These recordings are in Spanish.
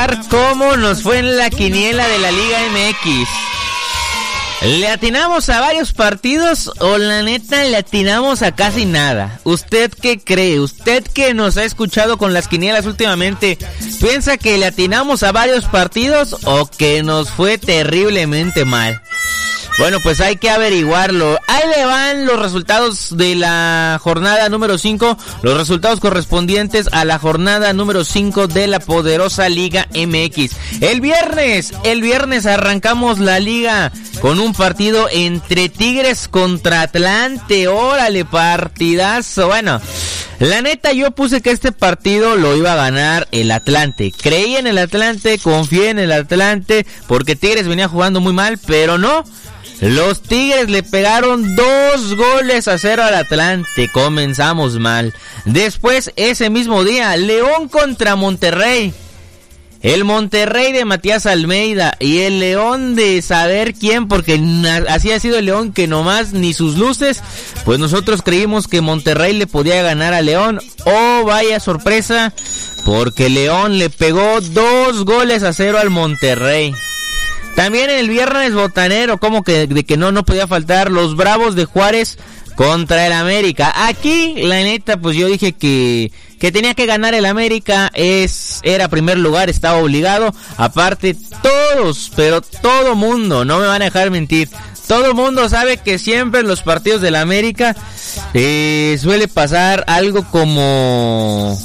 contar cómo nos fue en la quiniela de la Liga MX. ¿Le atinamos a varios partidos o la neta le atinamos a casi nada? ¿Usted qué cree? ¿Usted que nos ha escuchado con las quinielas últimamente, piensa que le atinamos a varios partidos o que nos fue terriblemente mal? Bueno, pues hay que averiguarlo. Ahí le van los resultados de la jornada número 5, los resultados correspondientes a la jornada número 5 de la poderosa Liga MX. El viernes arrancamos la liga con un partido entre Tigres contra Atlante. ¡Órale, partidazo! Bueno, la neta yo puse que este partido lo iba a ganar el Atlante. Creí en el Atlante, confié en el Atlante, porque Tigres venía jugando muy mal, pero no. Los Tigres le pegaron 2-0 al Atlante. Comenzamos mal. Después, ese mismo día, León contra Monterrey. El Monterrey de Matías Almeida y el León de saber quién, porque así ha sido el León que nomás ni sus luces. Pues nosotros creímos que Monterrey le podía ganar a León. Oh, vaya sorpresa, porque León le pegó 2-0 al Monterrey. También el viernes botanero, como que de que no podía faltar, los Bravos de Juárez contra el América. Aquí, la neta, pues yo dije que tenía que ganar el América, era primer lugar, estaba obligado. Aparte, todo mundo, no me van a dejar mentir, todo mundo sabe que siempre en los partidos del América suele pasar algo como...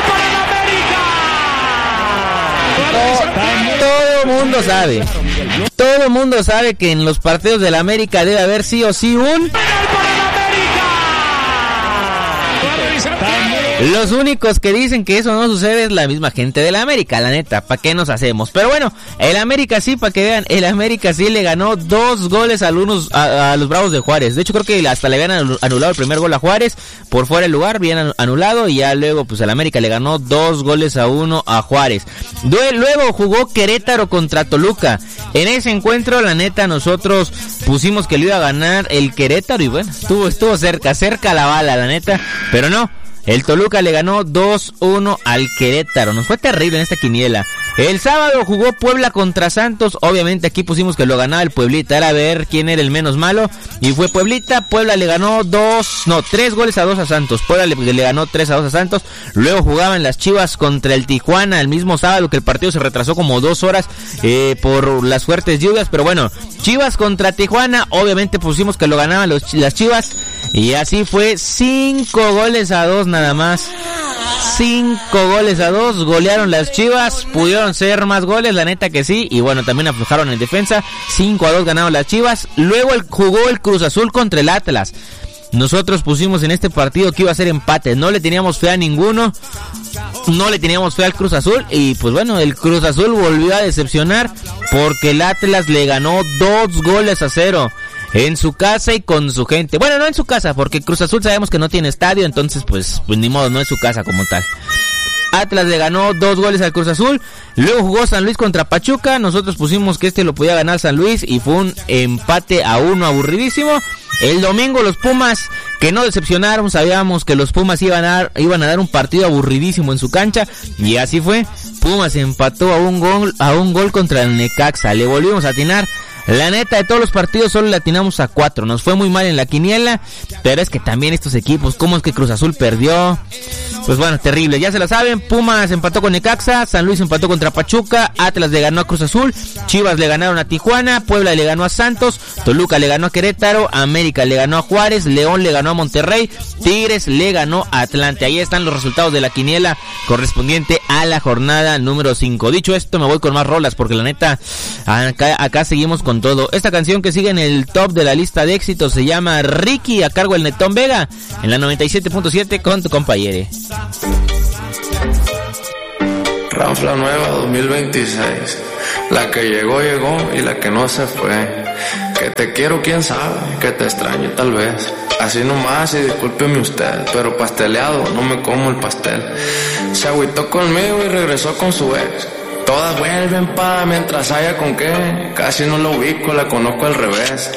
Todo mundo sabe que en los partidos del América debe haber sí o sí un... Los únicos que dicen que eso no sucede es la misma gente de la América, la neta, ¿para qué nos hacemos? Pero bueno, el América sí, para que vean, el América sí le ganó 2-1 a los Bravos de Juárez. De hecho creo que hasta le habían anulado el primer gol a Juárez, por fuera del lugar, bien anulado, y ya luego pues el América le ganó 2-1 a Juárez. Luego jugó Querétaro contra Toluca. En ese encuentro, la neta, nosotros pusimos que le iba a ganar el Querétaro y bueno, estuvo cerca la bala, la neta, pero no. El Toluca le ganó 2-1 al Querétaro. Nos fue terrible en esta quiniela. El sábado jugó Puebla contra Santos. Obviamente aquí pusimos que lo ganaba el Pueblita. Era ver quién era el menos malo. Y fue Pueblita. Puebla le ganó 3-2 a Santos. Puebla le ganó 3-2 a Santos. Luego jugaban las Chivas contra el Tijuana el mismo sábado, que el partido se retrasó como 2 horas por las fuertes lluvias. Pero bueno, Chivas contra Tijuana. Obviamente pusimos que lo ganaban las Chivas. Y así fue 5-2 nada más. 5-2, golearon las Chivas, pudieron ser más goles, la neta que sí, y bueno, también aflojaron en defensa. 5-2 ganaron las Chivas. Luego jugó el Cruz Azul contra el Atlas. Nosotros pusimos en este partido que iba a ser empate, no le teníamos fe a ninguno, no le teníamos fe al Cruz Azul, y pues bueno, el Cruz Azul volvió a decepcionar porque el Atlas le ganó 2-0. En su casa y con su gente. Bueno, no en su casa, porque Cruz Azul sabemos que no tiene estadio, entonces pues ni modo, no es su casa como tal. Atlas le ganó 2 al Cruz Azul. Luego jugó San Luis contra Pachuca. Nosotros pusimos que lo podía ganar San Luis y fue un empate a 1 aburridísimo. El domingo los Pumas, que no decepcionaron, sabíamos que los Pumas iban a dar un partido aburridísimo en su cancha, y así fue. Pumas empató a un gol contra el Necaxa. Le volvimos a atinar. La neta, de todos los partidos solo le atinamos a 4. Nos fue muy mal en la quiniela, pero es que también estos equipos, ¿cómo es que Cruz Azul perdió? Pues bueno, terrible, ya se la saben. Pumas empató con Necaxa, San Luis empató contra Pachuca, Atlas le ganó a Cruz Azul, Chivas le ganaron a Tijuana, Puebla le ganó a Santos, Toluca le ganó a Querétaro, América le ganó a Juárez, León le ganó a Monterrey, Tigres le ganó a Atlante. Ahí están los resultados de la quiniela correspondiente a la jornada número 5. Dicho esto, me voy con más rolas, porque la neta, acá seguimos con todo. Esta canción que sigue en el top de la lista de éxitos se llama Ricky, a cargo del Netón Vega, en la 97.7 con tu compañere. Ranfla nueva 2026, la que llegó y la que no se fue. Que te quiero quién sabe, que te extraño tal vez. Así nomás y discúlpeme usted, pero pasteleado no me como el pastel. Se agüitó conmigo y regresó con su ex. Todas vuelven mientras haya con qué. Casi no la ubico, la conozco al revés.